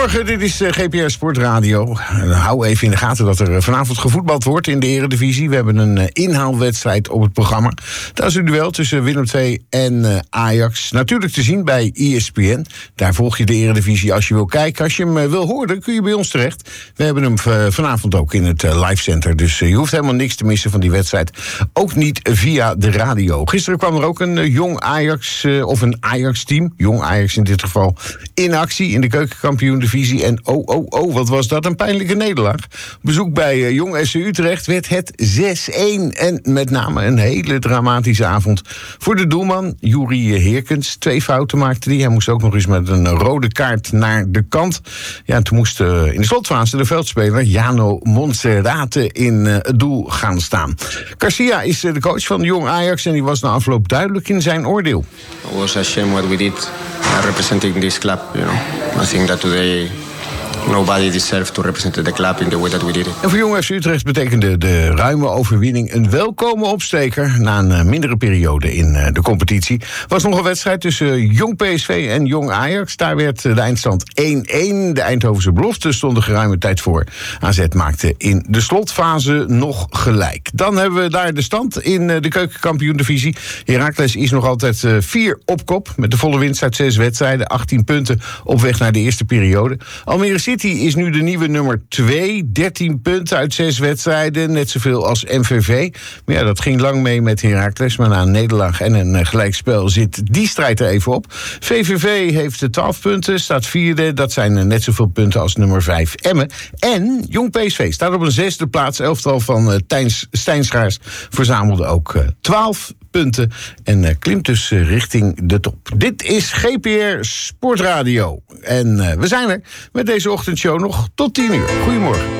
Goedemorgen, dit is GPR Sportradio. Hou even in de gaten dat er vanavond gevoetbald wordt in de Eredivisie. We hebben een inhaalwedstrijd op het programma. Dat is een duel tussen Willem II en Ajax. Natuurlijk te zien bij ESPN. Daar volg je de Eredivisie als je wil kijken. Als je hem wil horen, kun je bij ons terecht. We hebben hem vanavond ook in het live center. Dus je hoeft helemaal niks te missen van die wedstrijd. Ook niet via de radio. Gisteren kwam er ook een jong Ajax, of een Ajax-team, jong Ajax in dit geval, in actie in de Keukenkampioen-divisie. En wat was dat een pijnlijke nederlaag. Bezoek bij Jong SC Utrecht werd het 6-1. En met name een hele dramatische avond voor de doelman, Juri Heerkens. 2 fouten maakte hij. Hij moest ook nog eens met een rode kaart naar de kant. Ja, en toen moest in de slotfase de veldspeler Jano Monserrate in het doel gaan staan. Garcia is de coach van Jong Ajax en die was na afloop duidelijk in zijn oordeel. It was a shame what we did representing this club, you know. I think that today nobody deserves to represent the club in the way that we did it. En voor Jong FC Utrecht betekende de ruime overwinning een welkome opsteker na een mindere periode in de competitie. Was nog een wedstrijd tussen Jong PSV en Jong Ajax. Daar werd de eindstand 1-1. De Eindhovense belofte stonden geruime tijd voor. AZ maakte in de slotfase nog gelijk. Dan hebben we daar de stand in de Keukenkampioen-divisie. Heracles is nog altijd 4 op kop met de volle winst uit 6 wedstrijden. 18 punten op weg naar de eerste periode. Almere City is nu de nieuwe nummer 2. 13 punten uit 6 wedstrijden. Net zoveel als MVV. Maar ja, dat ging lang mee met Heracles. Maar na een nederlaag en een gelijkspel zit die strijd er even op. VVV heeft 12 punten, staat 4e. Dat zijn net zoveel punten als nummer 5 Emmen. En Jong PSV staat op een 6e plaats. Elftal van Stijn Schaars verzamelde ook 12 punten. En klimt dus richting de top. Dit is GPR Sportradio. En we zijn er met deze ochtendshow nog tot 10 uur. Goedemorgen.